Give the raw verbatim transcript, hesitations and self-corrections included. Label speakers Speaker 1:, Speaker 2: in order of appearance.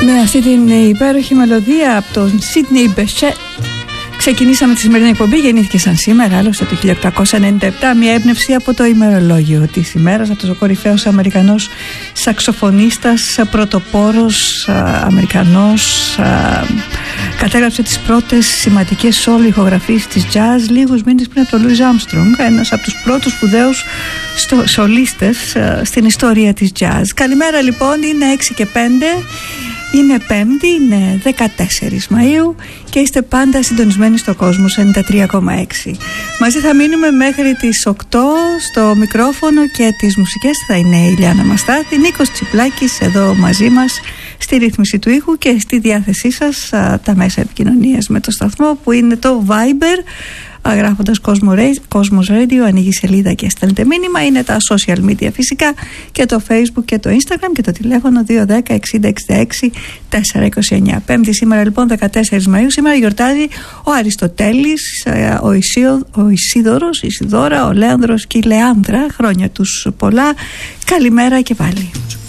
Speaker 1: Με αυτή την υπέροχη μελωδία από τον Sidney Bechet ξεκινήσαμε τη σημερινή εκπομπή. Γεννήθηκε σαν σήμερα, άλλωστε το χίλια οκτακόσια ενενήντα επτά, μια έμπνευση από το ημερολόγιο της ημέρας. Αυτός ο κορυφαίος Αμερικανός σαξοφωνίστας, πρωτοπόρος Αμερικανός, κατέγραψε τις πρώτες σημαντικές solo ηχογραφίες της jazz λίγους μήνες πριν από τον Louis Armstrong, ένας από τους πρώτους σπουδαίους σολίστες στην ιστορία της jazz. Καλημέρα λοιπόν, είναι έξι και πέντε. Είναι Πέμπτη, είναι δεκατέσσερις Μαΐου και είστε πάντα συντονισμένοι στο Κόσμος ενενήντα τρία κόμμα έξι. Μαζί θα μείνουμε μέχρι τις οκτώ. Στο μικρόφωνο και τις μουσικές θα είναι η Ιλιάνα Μαστάθη, Νίκος Τσιπλάκης εδώ μαζί μας στη ρύθμιση του ήχου και στη διάθεσή σας τα μέσα επικοινωνίας με το σταθμό που είναι το Viber. Γράφοντας Cosmos Radio, ανοίγει σελίδα και στέλνετε μήνυμα. Είναι τα social media φυσικά και το Facebook και το Instagram και το τηλέφωνο δύο ένα μηδέν εξήντα εξήντα έξι τετρακόσια είκοσι εννιά. Πέμπτη σήμερα λοιπόν δεκατέσσερις Μαΐου. Σήμερα γιορτάζει ο Αριστοτέλης, ο, Ισιο, ο Ισίδωρος, η Ισιδώρα, ο Λέανδρος και η Λεάνδρα. Χρόνια τους πολλά. Καλημέρα και πάλι.